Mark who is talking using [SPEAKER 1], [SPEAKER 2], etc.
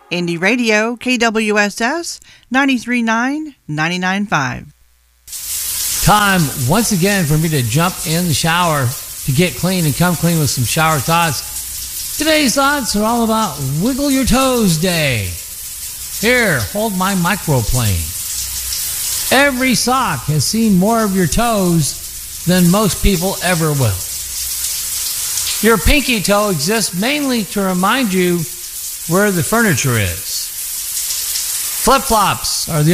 [SPEAKER 1] Indie Radio, KWSS, 93.9, 99.5.
[SPEAKER 2] Time once again for me to jump in the shower to get clean and come clean with some shower thoughts. Today's thoughts are all about Wiggle Your Toes Day. Here, hold my microplane. Every sock has seen more of your toes than most people ever will. Your pinky toe exists mainly to remind you where the furniture is. Flip-flops are the